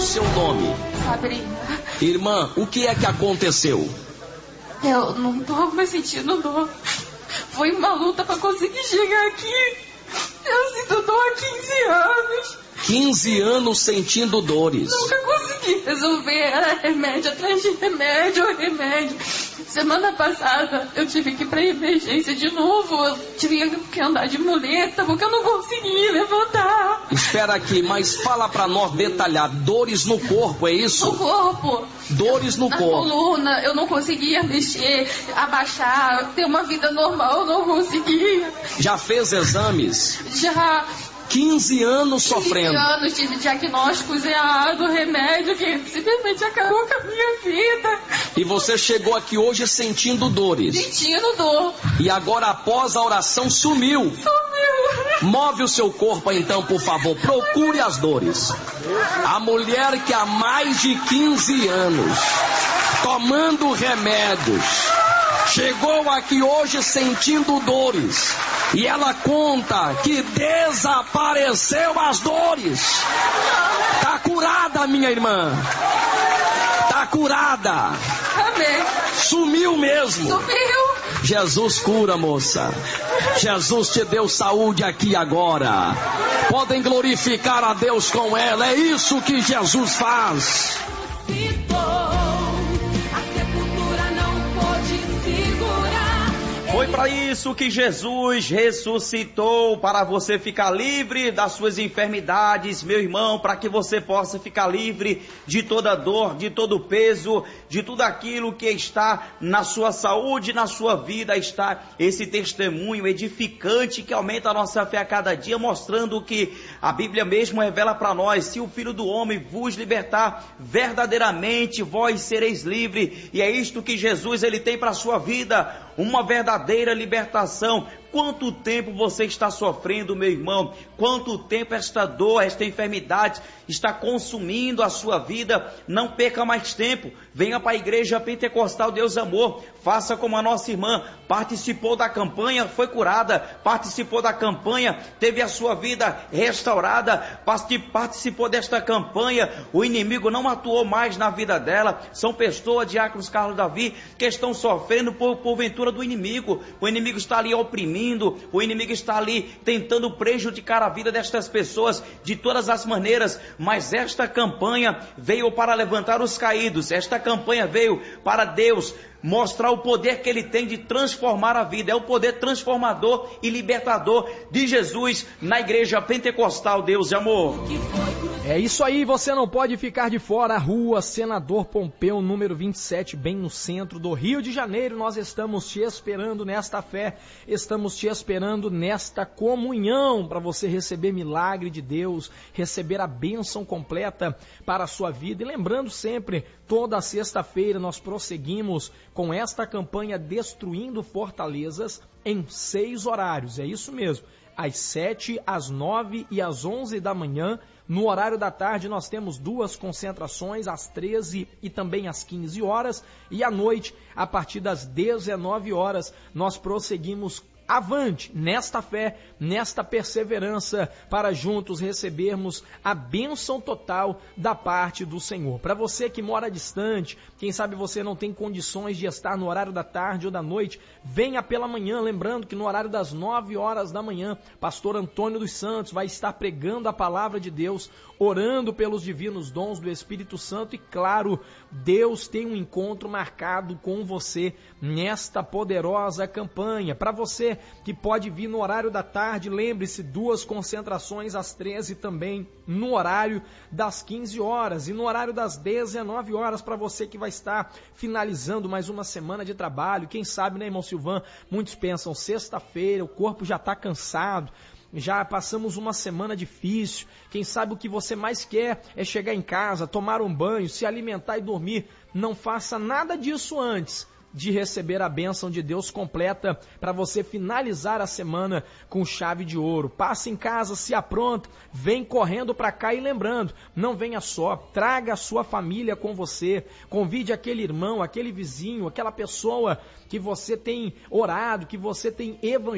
seu nome? Sabrina. Irmã, o que é que aconteceu? Eu não tô mais sentindo dor. Foi uma luta pra conseguir chegar aqui. Eu sinto dor há 15 anos. 15 anos sentindo dores. Nunca consegui resolver. Era remédio atrás de remédio. Semana passada eu tive que ir pra emergência de novo. Eu tive que andar de muleta porque eu não consegui levantar. Espera aqui, mas fala pra nós detalhar. Dores no corpo, é isso? No corpo. Dores no corpo. Na coluna, eu não conseguia mexer, abaixar, ter uma vida normal, eu não conseguia. Já fez exames? Já. 15 anos sofrendo. 15 anos, tive diagnósticos errados, remédio que simplesmente acabou com a minha vida. E você chegou aqui hoje sentindo dores. Sentindo dor. E agora, após a oração, sumiu. Move o seu corpo então, por favor. Procure as dores. A mulher que há mais de 15 anos, tomando remédios, chegou aqui hoje sentindo dores. E ela conta que desapareceu as dores. Tá curada, minha irmã. Tá curada. Amém. Sumiu mesmo. Sumiu. Jesus cura, moça. Jesus te deu saúde aqui agora. Podem glorificar a Deus com ela. É isso que Jesus faz. Foi para isso que Jesus ressuscitou, para você ficar livre das suas enfermidades, meu irmão, para que você possa ficar livre de toda dor, de todo peso, de tudo aquilo que está na sua saúde, na sua vida. Está esse testemunho edificante que aumenta a nossa fé a cada dia, mostrando que a Bíblia mesmo revela para nós: se o Filho do Homem vos libertar, verdadeiramente vós sereis livres. E é isto que Jesus ele tem para a sua vida, uma verdadeira libertação. Quanto tempo você está sofrendo, meu irmão? Quanto tempo esta dor, esta enfermidade está consumindo a sua vida? Não perca mais tempo. Venha para a Igreja Pentecostal Deus Amor. Faça como a nossa irmã. Participou da campanha, foi curada. Participou da campanha, teve a sua vida restaurada. Participou desta campanha, o inimigo não atuou mais na vida dela. São pessoas, diáconos Carlos Davi, que estão sofrendo por ventura do inimigo. O inimigo está ali oprimindo. O inimigo está ali tentando prejudicar a vida destas pessoas de todas as maneiras, mas esta campanha veio para levantar os caídos. Esta campanha veio para Deus mostrar o poder que ele tem de transformar a vida. É o poder transformador e libertador de Jesus na Igreja Pentecostal Deus de Amor. É isso aí, você não pode ficar de fora. Rua Senador Pompeu, número 27, bem no centro do Rio de Janeiro. Nós estamos te esperando nesta fé, estamos te esperando nesta comunhão, para você receber milagre de Deus, receber a bênção completa para a sua vida. E lembrando sempre, toda sexta-feira nós prosseguimos com esta campanha Destruindo Fortalezas em 6 horários. É isso mesmo, às 7, às 9 e às 11 da manhã. No horário da tarde nós temos 2 concentrações, às 13 e também às 15 horas. E à noite, a partir das 19 horas, nós prosseguimos avante nesta fé, nesta perseverança, para juntos recebermos a bênção total da parte do Senhor. Para você que mora distante, quem sabe você não tem condições de estar no horário da tarde ou da noite, venha pela manhã. Lembrando que no horário das 9 horas da manhã, pastor Antônio dos Santos vai estar pregando a palavra de Deus, orando pelos divinos dons do Espírito Santo. E claro, Deus tem um encontro marcado com você nesta poderosa campanha. Para você que pode vir no horário da tarde, lembre-se, 2 concentrações às 13 também, no horário das 15 horas e no horário das 19 horas, para você que vai estar finalizando mais uma semana de trabalho. Quem sabe, né, irmão Silvan, muitos pensam, sexta-feira, o corpo já está cansado, já passamos uma semana difícil, quem sabe o que você mais quer é chegar em casa, tomar um banho, se alimentar e dormir. Não faça nada disso antes de receber a bênção de Deus completa, para você finalizar a semana com chave de ouro. Passe em casa, se apronta, vem correndo para cá. E lembrando, não venha só, traga a sua família com você, convide aquele irmão, aquele vizinho, aquela pessoa que você tem orado, que você tem evangelizado,